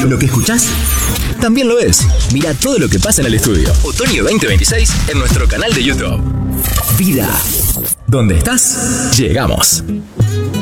Lo que escuchás también lo es. Mira todo lo que pasa en el estudio. Otoño 2026 en nuestro canal de YouTube. Vida. ¿Dónde estás? Llegamos.